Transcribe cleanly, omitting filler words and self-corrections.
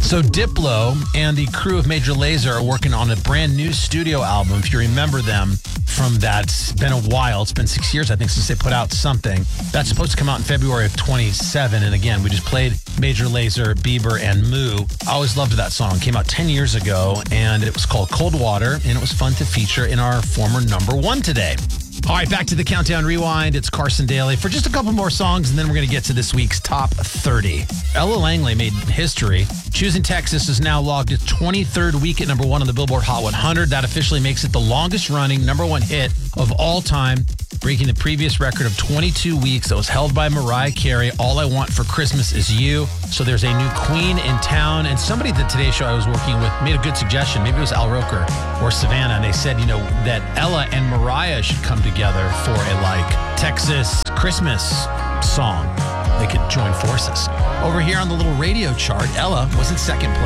So Diplo and the crew of Major Lazer are working on a brand new studio album. If you remember them from that, it's been a while. It's been 6 years, I think, since they put out something. That's supposed to come out in February of 27. And again, we just played Major Lazer, Bieber, and Moo. I always loved that song. It came out 10 years ago, and it was called Cold Water, and it was fun to feature in our former number one today. All right, back to the Countdown Rewind. It's Carson Daly for just a couple more songs, and then we're going to get to this week's top 30. Ella Langley made history. Choosing Texas is now logged its 23rd week at number one on the Billboard Hot 100. That officially makes it the longest-running number one hit of all time, breaking the previous record of 22 weeks that was held by Mariah Carey, All I Want for Christmas Is You. So there's a new queen in town, and somebody at the Today Show I was working with made a good suggestion. Maybe it was Al Roker or Savannah, and they said, that Ella and Mariah should come together for a, Texas Christmas song. They could join forces. Over here on the little radio chart, Ella was in second place.